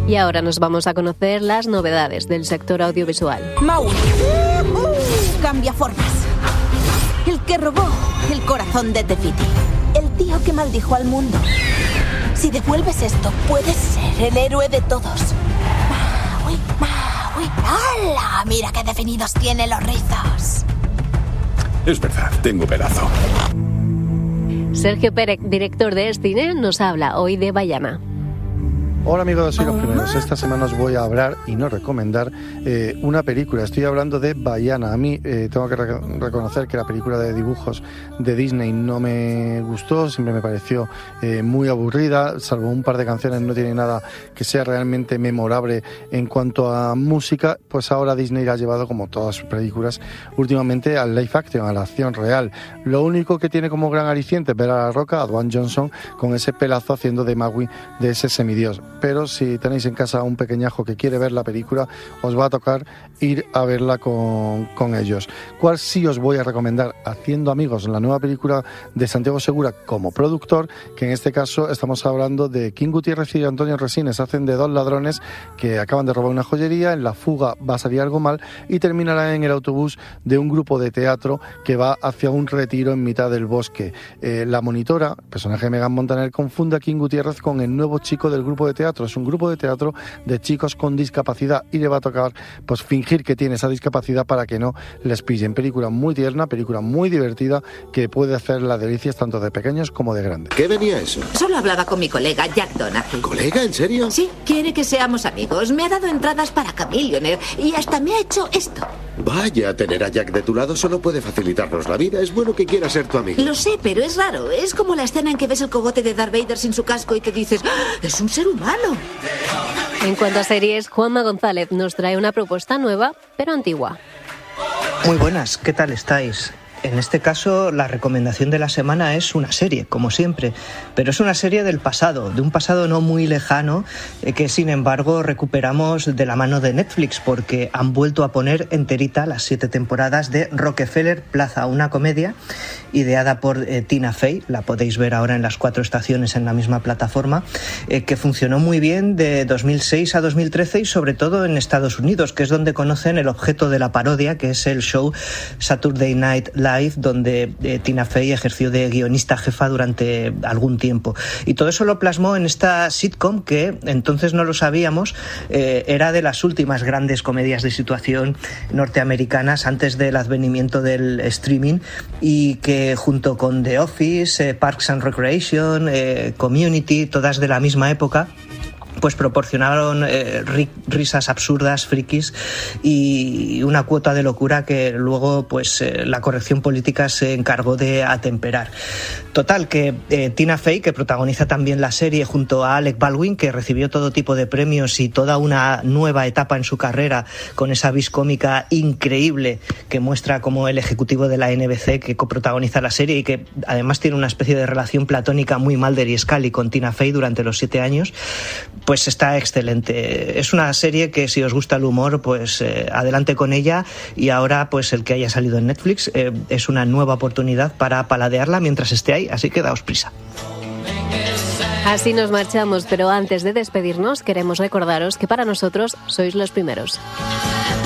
Y ahora nos vamos a conocer las novedades del sector audiovisual. Maui. Cambia formas. El que robó el corazón de Tefiti. El tío que maldijo al mundo. Si devuelves esto, puedes ser el héroe de todos. Maui, Maui. ¡Hala! Mira qué definidos tiene los rizos. Es verdad, tengo pelazo. Sergio Pérez, director de Cine, nos habla hoy de Vaiana. Hola amigos, soy los primeros. Esta semana os voy a hablar y no recomendar una película. Estoy hablando de Vaiana. A mí tengo que reconocer que la película de dibujos de Disney no me gustó, siempre me pareció muy aburrida, salvo un par de canciones, no tiene nada que sea realmente memorable en cuanto a música. Pues ahora Disney la ha llevado, como todas sus películas, últimamente al live action, a la acción real. Lo único que tiene como gran aliciente es ver a La Roca, a Dwayne Johnson, con ese pelazo haciendo de Maui, de ese semidios. Pero si tenéis en casa un pequeñajo que quiere ver la película, os va a tocar ir a verla con ellos. ¿Cuál sí os voy a recomendar? Haciendo amigos, la nueva película de Santiago Segura como productor, que en este caso estamos hablando de King Gutiérrez y Antonio Resines. Hacen de dos ladrones que acaban de robar una joyería, en la fuga va a salir algo mal y terminarán en el autobús de un grupo de teatro que va hacia un retiro en mitad del bosque. La monitora, personaje de Megan Montaner, confunde a King Gutiérrez con el nuevo chico del grupo de teatro. Es un grupo de teatro de chicos con discapacidad y le va a tocar pues fingir que tiene esa discapacidad para que no les pillen. Película muy tierna, película muy divertida que puede hacer las delicias tanto de pequeños como de grandes. ¿Qué venía eso? Solo hablaba con mi colega Jack Donaghy. ¿Colega? ¿En serio? Sí, quiere que seamos amigos. Me ha dado entradas para Chameleonaire y hasta me ha hecho esto. Vaya, tener a Jack de tu lado solo puede facilitarnos la vida. Es bueno que quiera ser tu amigo. Lo sé, pero es raro. Es como la escena en que ves el cogote de Darth Vader sin su casco y te dices, ¡ah! Es un ser humano. En cuanto a series, Juanma González nos trae una propuesta nueva, pero antigua. Muy buenas, ¿qué tal estáis? En este caso, la recomendación de la semana es una serie, como siempre, pero es una serie del pasado, de un pasado no muy lejano, que sin embargo recuperamos de la mano de Netflix, porque han vuelto a poner enterita las 7 temporadas de Rockefeller Plaza, una comedia ideada por Tina Fey, la podéis ver ahora en las 4 estaciones en la misma plataforma, que funcionó muy bien de 2006 a 2013 y sobre todo en Estados Unidos, que es donde conocen el objeto de la parodia, que es el show Saturday Night Live, donde Tina Fey ejerció de guionista jefa durante algún tiempo. Y todo eso lo plasmó en esta sitcom que entonces no lo sabíamos, era de las últimas grandes comedias de situación norteamericanas antes del advenimiento del streaming y que junto con The Office, Parks and Recreation, Community, todas de la misma época, pues proporcionaron risas absurdas, frikis y una cuota de locura que luego pues la corrección política se encargó de atemperar. Total, que Tina Fey, que protagoniza también la serie junto a Alec Baldwin, que recibió todo tipo de premios y toda una nueva etapa en su carrera con esa vis cómica increíble que muestra como el ejecutivo de la NBC que coprotagoniza la serie y que además tiene una especie de relación platónica muy Mulder y Scully con Tina Fey durante los 7 años, pues está excelente. Es una serie que si os gusta el humor, pues adelante con ella, y ahora pues el que haya salido en Netflix es una nueva oportunidad para paladearla mientras esté ahí, así que daos prisa. Así nos marchamos, pero antes de despedirnos queremos recordaros que para nosotros sois los primeros.